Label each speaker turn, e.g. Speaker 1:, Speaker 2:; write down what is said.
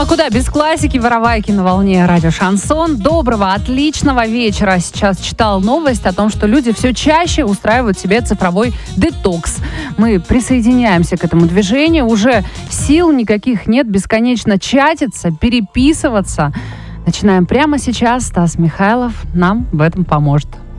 Speaker 1: куда без классики, воровайки на волне радио Шансон. Доброго, отличного вечера. Сейчас читал новость о том, что люди все чаще устраивают себе цифровой детокс. Мы присоединяемся к этому движению. Уже сил никаких нет бесконечно чатиться, переписываться. Начинаем прямо сейчас. Стас Михайлов нам в этом поможет.